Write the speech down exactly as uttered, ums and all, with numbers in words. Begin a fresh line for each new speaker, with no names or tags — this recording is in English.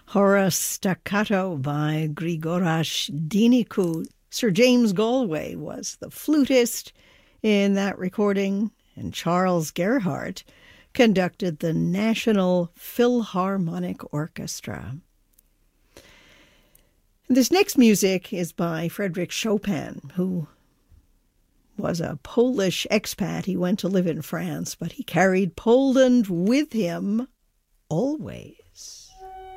Horace Staccato by Grigoras Dinicu. Sir James Galway was the flutist in that recording, and Charles Gerhardt conducted the National Philharmonic Orchestra. This next music is by Frédéric Chopin, who was a Polish expat. He went to live in France, but he carried Poland with him always.